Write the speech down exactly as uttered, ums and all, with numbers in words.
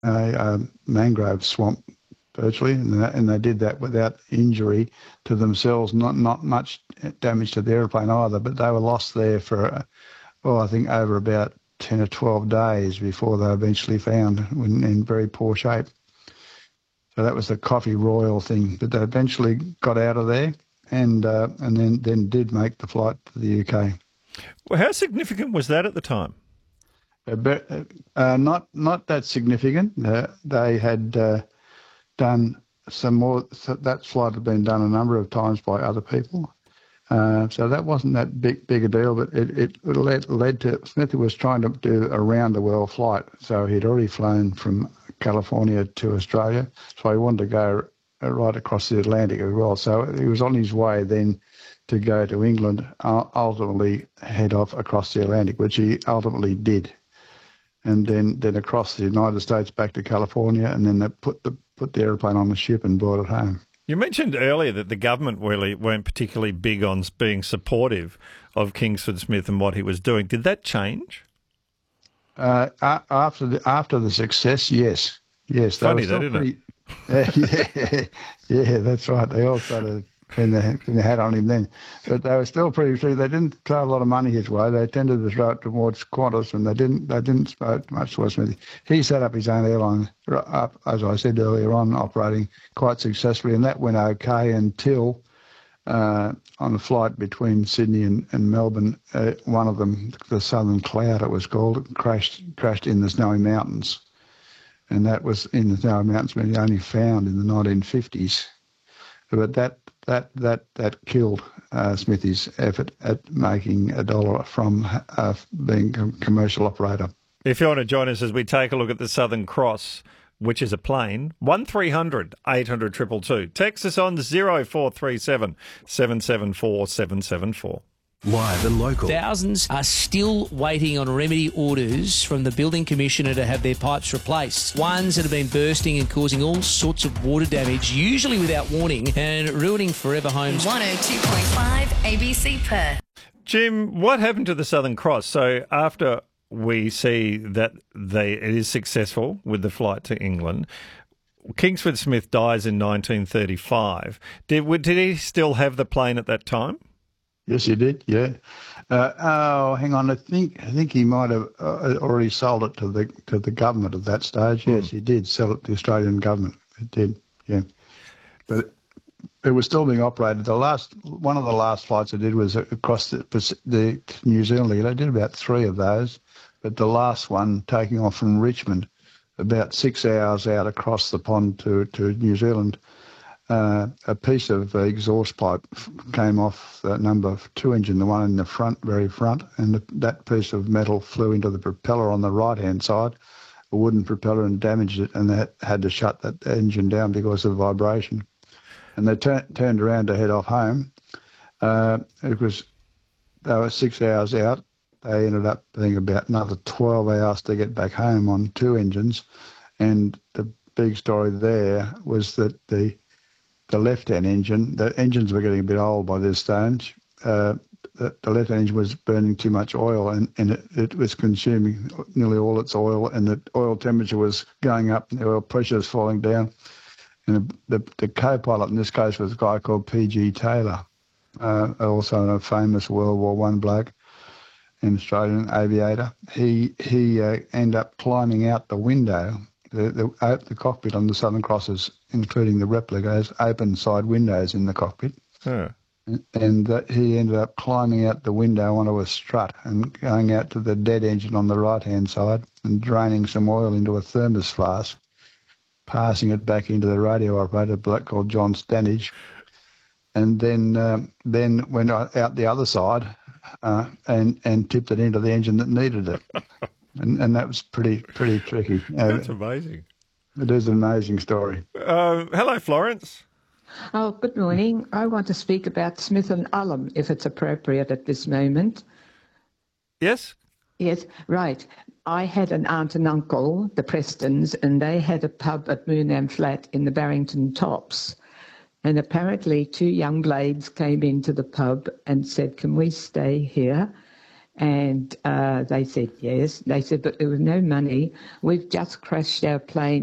a, a mangrove swamp virtually, and, that, and they did that without injury to themselves, not not much damage to the aeroplane either, but they were lost there for, well, I think over about ten or twelve days before they were eventually found in, in very poor shape. So that was the Coffee Royal thing, but they eventually got out of there and uh, and then, then did make the flight to the U K. Well, how significant was that at the time? Uh, but, uh, not not that significant. Uh, they had uh, done some more. So that flight had been done a number of times by other people, uh, so that wasn't that big big a deal. But it, it led led to Smithy was trying to do a round the world flight, so he'd already flown from California to Australia, so he wanted to go right across the Atlantic as well. So he was on his way then to go to England, uh, ultimately head off across the Atlantic, which he ultimately did, and then, then across the United States back to California, and then they put the put the aeroplane on the ship and brought it home. You mentioned earlier that the government really weren't particularly big on being supportive of Kingsford Smith and what he was doing. Did that change? Uh, after the after the success, yes, yes. Funny that, isn't pretty, it? Uh, yeah, yeah, that's right. They all started putting their, putting their hat on him then, but they were still pretty free. They didn't throw a lot of money his way. They tended to throw it towards Qantas, and they didn't. They didn't throw much towards Smithy. He set up his own airline, up, as I said earlier on, operating quite successfully, and that went okay until. Uh, on a flight between Sydney and, and Melbourne, uh, one of them, the Southern Cloud it was called, crashed crashed in the Snowy Mountains. And that was in the Snowy Mountains, when only found in the nineteen fifties. But that that that that killed uh, Smithy's effort at making a dollar from uh, being a commercial operator. If you want to join us as we take a look at the Southern Cross, which is a plane, one three hundred eight hundred two two two. Text us on zero four three seven seven seven four seven seven four. Live and local. Thousands are still waiting on remedy orders from the Building Commissioner to have their pipes replaced. Ones that have been bursting and causing all sorts of water damage, usually without warning, and ruining forever homes. one oh two point five A B C Perth. Jim, what happened to the Southern Cross? So after we see that they it is successful with the flight to England, Kingsford Smith dies in nineteen thirty-five. Did did he still have the plane at that time? Yes, he did. Yeah. Uh, oh, hang on. I think I think he might have uh, already sold it to the to the government at that stage. Yes, he did sell it to the Australian government. It did. Yeah, but it was still being operated. The last one of the last flights I did was across the, the New Zealand. I did about three of those. But the last one, taking off from Richmond, about six hours out across the pond to, to New Zealand, uh, a piece of exhaust pipe came off the number two engine, the one in the front, very front, and the, that piece of metal flew into the propeller on the right-hand side, a wooden propeller, and damaged it, and they had to shut that engine down because of vibration. And they tur- turned around to head off home. Uh, it was they were six hours out. They ended up being about another twelve hours to get back home on two engines. And the big story there was that the the left-hand engine, the engines were getting a bit old by this stage. Uh, the, the left-hand engine was burning too much oil, and, and it, it was consuming nearly all its oil, and the oil temperature was going up and the oil pressure was falling down. And the, the, the co-pilot in this case was a guy called P G Taylor, uh, also a famous World War One bloke, an Australian aviator. He he uh, ended up climbing out the window. The, the uh, the cockpit on the Southern Crosses, including the replica, has open side windows in the cockpit. Huh. And, and uh, he ended up climbing out the window onto a strut and going out to the dead engine on the right-hand side and draining some oil into a thermos flask, passing it back into the radio operator, a bloke called John Stanage, and then um, then went out the other side uh, and and tipped it into the engine that needed it, and and that was pretty pretty tricky. That's uh, amazing. It is an amazing story. Uh, hello, Florence. Oh, good morning. I want to speak about Smith and Ullum, if it's appropriate at this moment. Yes? Yes, right. I had an aunt and uncle, the Prestons, and they had a pub at Moonam Flat in the Barrington Tops. And apparently two young blades came into the pub and said, "Can we stay here?" And uh, they said yes. They said, but there was no money. We've just crashed our plane